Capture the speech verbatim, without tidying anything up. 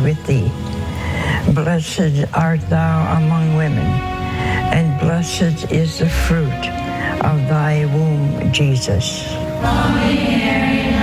with thee. Blessed art thou among women, and blessed is the fruit of thy womb, Jesus. Holy Mary,